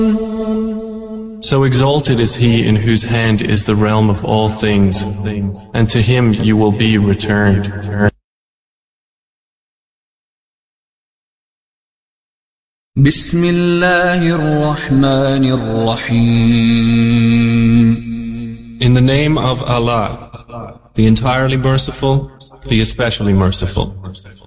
So exalted is He in whose hand is the realm of all things, and to Him you will be returned. In the name of Allah, the entirely merciful, the especially merciful.